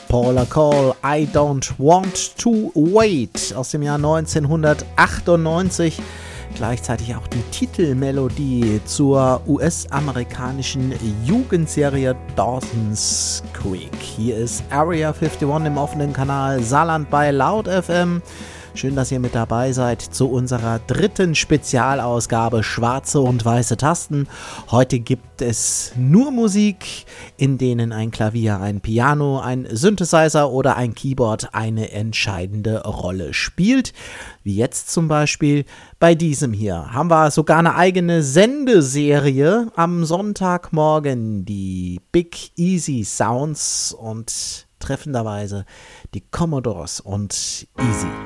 Paula Cole, I Don't Want to Wait aus dem Jahr 1998. Gleichzeitig auch die Titelmelodie zur US-amerikanischen Jugendserie Dawson's Creek. Hier ist Area 51 im offenen Kanal Saarland bei Loud FM. Schön, dass ihr mit dabei seid zu unserer dritten Spezialausgabe Schwarze und weiße Tasten. Heute gibt es nur Musik, in denen ein Klavier, ein Piano, ein Synthesizer oder ein Keyboard eine entscheidende Rolle spielt. Wie jetzt zum Beispiel bei diesem hier. Haben wir sogar eine eigene Sendeserie am Sonntagmorgen, die Big Easy Sounds und treffenderweise die Commodores und Easy.